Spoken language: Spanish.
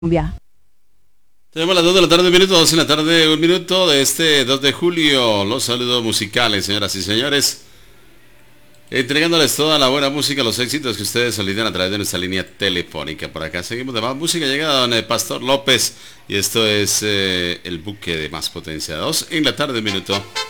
Colombia. Tenemos las 2 de la tarde, un minuto, 2 en la tarde, un minuto de este 2 de julio. Los saludos musicales, señoras y señores. Entregándoles toda la buena música, los éxitos que ustedes solicitan a través de nuestra línea telefónica. Por acá seguimos de más música. Llega don Pastor López. Y esto es el buque de más potencia. 2 en la tarde, un minuto.